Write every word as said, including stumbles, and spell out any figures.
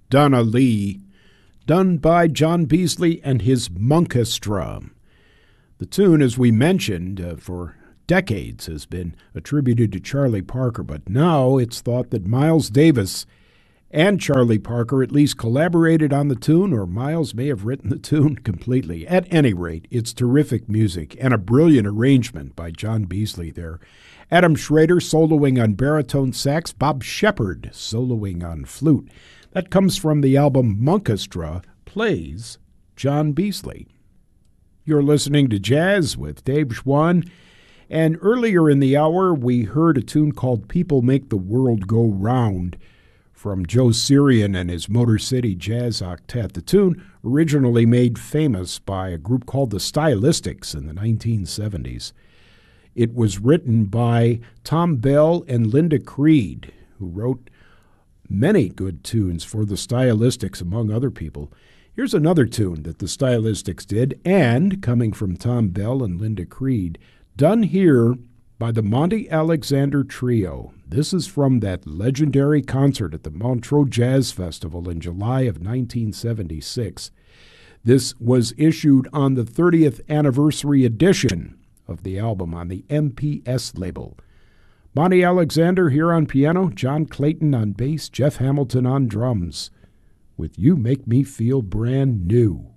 Donna Lee, done by John Beasley and his Monkestra. The tune, as we mentioned, uh, for decades has been attributed to Charlie Parker, but now it's thought that Miles Davis and Charlie Parker at least collaborated on the tune, or Miles may have written the tune completely. At any rate, it's terrific music and a brilliant arrangement by John Beasley there. Adam Schrader soloing on baritone sax, Bob Shepard soloing on flute. That comes from the album Monkestra Plays John Beasley. You're listening to Jazz with Dave Schwann, and earlier in the hour we heard a tune called People Make the World Go Round from Joe Sirian and his Motor City Jazz Octet. The tune originally made famous by a group called the Stylistics in the nineteen seventies. It was written by Tom Bell and Linda Creed, who wrote many good tunes for the Stylistics, among other people. Here's another tune that the Stylistics did, and coming from Tom Bell and Linda Creed, done here by the Monty Alexander Trio. This is from that legendary concert at the Montreux Jazz Festival in July of nineteen seventy-six. This was issued on the thirtieth anniversary edition of the album on the M P S label. Monty Alexander here on piano, John Clayton on bass, Jeff Hamilton on drums, with You Make Me Feel Brand New.